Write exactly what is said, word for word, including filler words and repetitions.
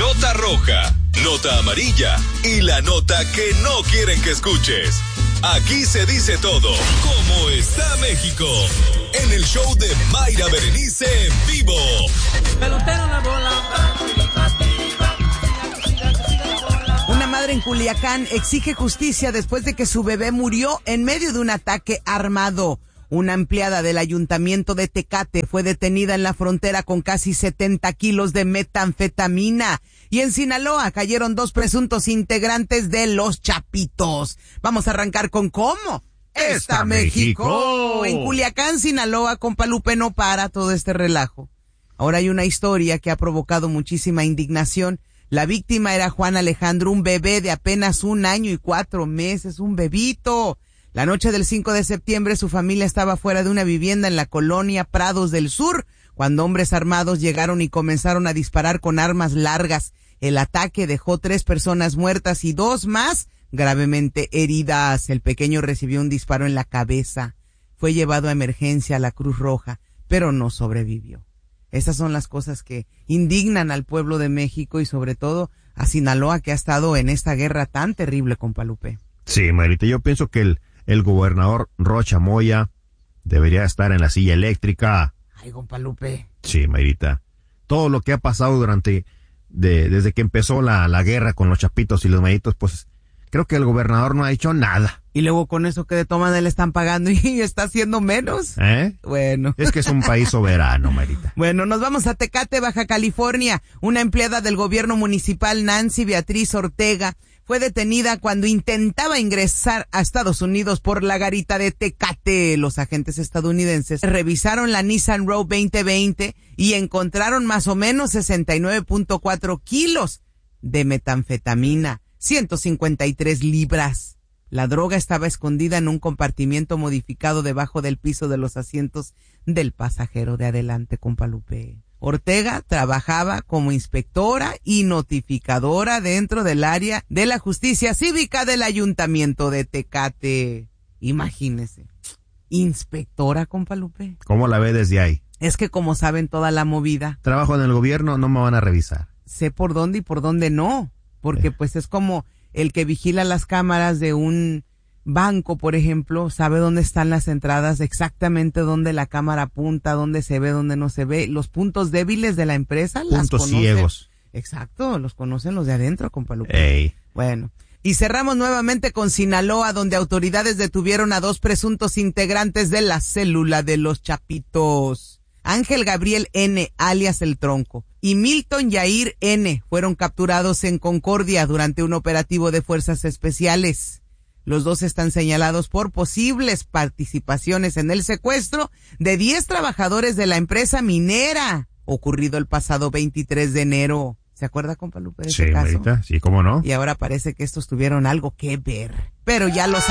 nota roja, nota amarilla y la nota que no quieren que escuches. Aquí se dice todo. ¿Cómo está México? En el show de Mayra Berenice en vivo. Pelotero la bola. Una madre en Culiacán exige justicia después de que su bebé murió en medio de un ataque armado. Una empleada del ayuntamiento de Tecate fue detenida en la frontera con casi setenta kilos de metanfetamina. Y en Sinaloa cayeron dos presuntos integrantes de Los Chapitos. Vamos a arrancar con ¿cómo está México? México. En Culiacán, Sinaloa, compa Lupe, no para todo este relajo. Ahora hay una historia que ha provocado muchísima indignación. La víctima era Juan Alejandro, un bebé de apenas un año y cuatro meses, un bebito. La noche del cinco de septiembre su familia estaba fuera de una vivienda en la colonia Prados del Sur, cuando hombres armados llegaron y comenzaron a disparar con armas largas. El ataque dejó tres personas muertas y dos más gravemente heridas. El pequeño recibió un disparo en la cabeza. Fue llevado a emergencia a la Cruz Roja, pero no sobrevivió. Esas son las cosas que indignan al pueblo de México y sobre todo a Sinaloa, que ha estado en esta guerra tan terrible, compa Lupe. Sí, Marita, yo pienso que el, el gobernador Rocha Moya debería estar en la silla eléctrica. Ay, compa Lupe. Sí, Marita. Todo lo que ha pasado durante, de, desde que empezó la, la guerra con los Chapitos y los Mayitos, pues creo que el gobernador no ha hecho nada. Y luego con eso que de toma le están pagando y está haciendo menos. ¿Eh? Bueno. Es que es un país soberano, Marita. Bueno, nos vamos a Tecate, Baja California. Una empleada del gobierno municipal, Nancy Beatriz Ortega, fue detenida cuando intentaba ingresar a Estados Unidos por la garita de Tecate. Los agentes estadounidenses revisaron la Nissan Rogue veinte veinte y encontraron más o menos sesenta y nueve punto cuatro kilos de metanfetamina, ciento cincuenta y tres libras. La droga estaba escondida en un compartimiento modificado debajo del piso de los asientos del pasajero de adelante, compa Lupe. Ortega trabajaba como inspectora y notificadora dentro del área de la justicia cívica del ayuntamiento de Tecate. Imagínese. Inspectora, compa Lupe. ¿Cómo la ve desde ahí? Es que como saben toda la movida. Trabajo en el gobierno, no me van a revisar. Sé por dónde y por dónde no. Porque eh. pues es como el que vigila las cámaras de un banco, por ejemplo, sabe dónde están las entradas, exactamente dónde la cámara apunta, dónde se ve, dónde no se ve, los puntos débiles de la empresa. Puntos las ciegos. Exacto, los conocen los de adentro, compa Lupe. Ey. Bueno, y cerramos nuevamente con Sinaloa, donde autoridades detuvieron a dos presuntos integrantes de la célula de los Chapitos. Ángel Gabriel N., alias El Tronco, y Milton Yair N. fueron capturados en Concordia durante un operativo de fuerzas especiales. Los dos están señalados por posibles participaciones en el secuestro de diez trabajadores de la empresa minera, ocurrido el pasado veintitrés de enero. ¿Se acuerda, compa Lupe, de ese sí, caso? Marita, sí, cómo no. Y ahora parece que estos tuvieron algo que ver. Pero ya lo saben.